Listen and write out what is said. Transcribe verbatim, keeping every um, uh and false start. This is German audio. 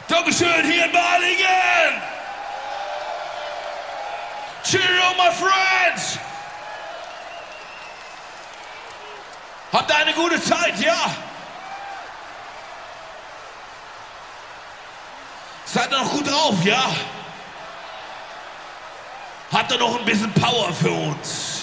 Dankeschön hier in Balingen. Cheerio, my friends. Habt eine gute Zeit, ja? Seid ihr noch gut drauf, ja? Habt ihr noch ein bisschen Power für uns?